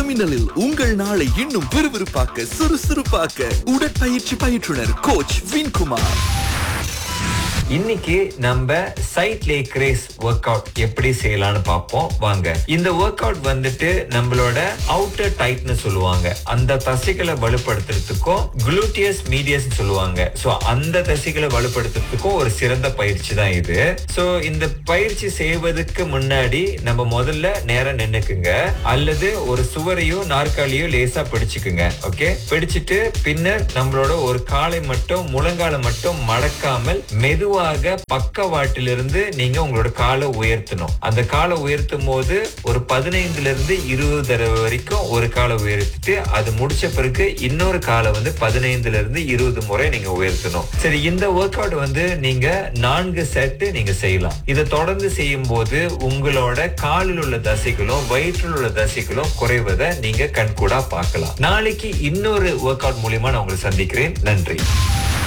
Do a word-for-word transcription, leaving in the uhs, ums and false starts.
மின்னலில் உங்கள் நாளை இன்னும் விறுவிறுப்பாக்க சுறுசுறுப்பாக்க உடற்பயிற்சி பயிற்றுனர் கோச் வின்குமார். இன்னைக்கு நம்ம side lakh race work out எப்படி செய்யலாம்னு பார்ப்போம் வாங்க. இந்த ஒர்க் அவுட் வந்துட்டு நம்மளோட அவுட்டர் டைட்னு சொல்லுவாங்க, அந்த தசைகளை வலுப்படுத்துறதுக்கும் குளூட்டியஸ் மீடியஸ் சொல்லுவாங்க. சோ அந்த தசைகளை வலுப்படுத்துறதுக்கும் ஒரு சிறந்த பயிற்சி தான் இது. சோ இந்த பயிற்சி செய்வதற்கு முன்னாடி நம்ம முதல்ல நேரம் நின்னுக்குங்க, அல்லது ஒரு சுவரையோ நாற்காலியோ லேசா பிடிச்சுக்குங்க. ஓகே, பிடிச்சிட்டு பின்னர் நம்மளோட ஒரு காலை மட்டும் முழங்கால மட்டும் மடக்காமல் மெதுவா பக்கவாட்டிலிருந்து நீங்க உங்களோட காலை உயர்த்தணும். அந்த காலை உயர்த்தும் போது ஒரு பதினைந்துல இருந்து இருபது தடவை வரைக்கும் ஒரு காலை உயர்த்திட்டு அது முடிச்ச பிறகு இன்னொரு காலை வந்து பதினைந்துல இருந்து இருபது முறை நீங்க உயர்த்தணும். சரி, இந்த ஒர்க் அவுட் வந்து நீங்க நான்கு செட் நீங்க செய்யலாம். இதை தொடர்ந்து செய்யும் போது உங்களோட காலில் உள்ள தசைகளும் வயிற்றில் உள்ள தசைகளும் குறைவதை நீங்க கண்கூடா பார்க்கலாம். நாளைக்கு இன்னொரு ஒர்க் அவுட் மூலியமா நான் உங்களை சந்திக்கிறேன். நன்றி.